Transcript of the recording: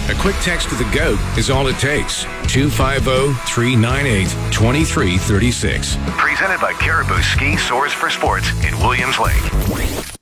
A quick text to the GOAT is all it takes. 250-398-2336. Presented by Caribou Ski Soars for Sports in Williams Lake.